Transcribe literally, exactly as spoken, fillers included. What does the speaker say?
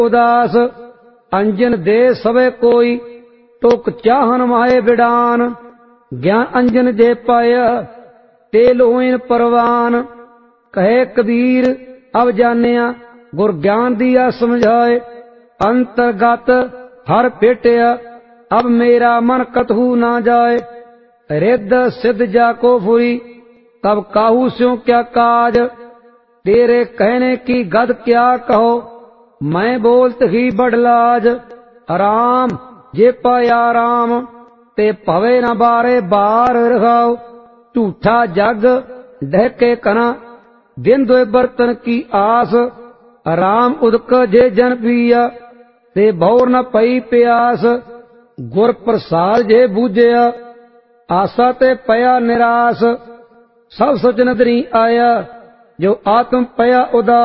उदास अंजन दे सवे कोई टोक चाहन माए बिडान ज्ञान अंजन जे पाया ते लोइन परवान कहे कबीर अब जानिया गुर ज्ञान दिया समझाए अंतर्गत हर पेटिया अब मेरा मन कतहु ना जाए रिद्ध सिद्ध जाको फुरी तब काहू स्यों क्या काज तेरे कहने की गद क्या कहो मैं बोलत ही बड़लाज राम जे पाया राम ते भवे न बारे बार रखाओ झूठा जग ढहके कना दिन दोए बर्तन की आस राम उदक जे जन पिया ते भौर न पई प्यास गुर प्रसाद जे बूझया आशा ते पया निराश सब सच नदरी आया जो आत्म पया उदास